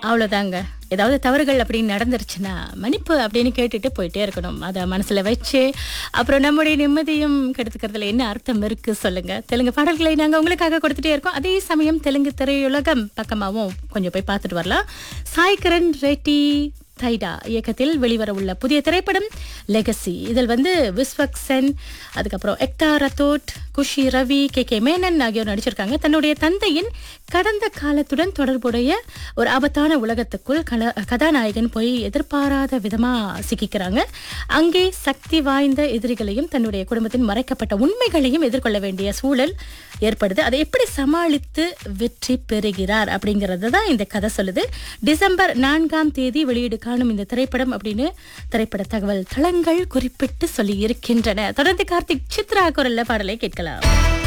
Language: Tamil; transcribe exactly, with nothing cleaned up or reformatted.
அவ்வளவுதாங்க. ஏதாவது தவறுகள் அப்படின்னு நடந்துருச்சுன்னா மன்னிப்பு அப்படின்னு கேட்டுட்டு போயிட்டே இருக்கணும். அதை மனசுல வச்சு அப்புறம் நம்முடைய நிம்மதியும் கெடுத்துக்கிறதுல என்ன அர்த்தம் இருக்கு சொல்லுங்க. தெலுங்கு பாடல்களை நாங்க உங்களுக்காக கொடுத்துட்டே இருக்கோம். அதே சமயம் தெலுங்கு திரையுலகம் பக்கமாகவும் கொஞ்சம் போய் பார்த்துட்டு வரலாம். சாய் கிரண் ரெட்டி தைடா இயக்கத்தில் வெளிவர உள்ள புதிய திரைப்படம் லெகசி. இதில் வந்து விஸ்வக் சென், அதுக்கப்புறம் எக்தா ரத்தோட், குஷி ரவி, கே கே மேனன் ஆகியோர் நடிச்சிருக்காங்க. தன்னுடைய தந்தையின் கடந்த காலத்துடன் தொடர்புடைய ஒரு ஆபத்தான உலகத்துக்குள் கல கதாநாயகன் போய் எதிர்பாராத விதமா சிக்கிக்கிறாங்க. அங்கே சக்தி வாய்ந்த எதிரிகளையும் தன்னுடைய குடும்பத்தின் மறைக்கப்பட்ட உண்மைகளையும் எதிர்கொள்ள வேண்டிய சூழல் ஏற்படுது. அதை எப்படி சமாளித்து வெற்றி பெறுகிறார் அப்படிங்கறது தான் இந்த கதை சொல்லுது. டிசம்பர் நான்காம் தேதி வெளியீடு காணும் இந்த திரைப்படம் அப்படின்னு திரைப்பட தகவல் தளங்கள் குறிப்பிட்டு சொல்லி இருக்கின்றன. தொடர்ந்து கார்த்திக் சித்ரா குரல்ல பாடலை கேட்கலாம்.